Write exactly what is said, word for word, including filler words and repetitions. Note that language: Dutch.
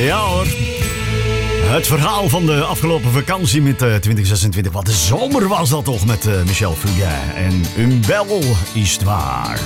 Ja hoor. Het verhaal van de afgelopen vakantie met uh, twintig zesentwintig. Wat de zomer was dat toch met uh, Michel Fugain en Une belle histoire.